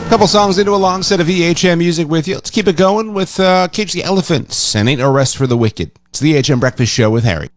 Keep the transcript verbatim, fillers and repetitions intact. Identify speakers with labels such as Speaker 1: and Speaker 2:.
Speaker 1: Couple songs into a long set of E H M music with you. Let's keep it going with uh, Cage the Elephants and Ain't No Rest for the Wicked. It's the E H M Breakfast Show with Harry.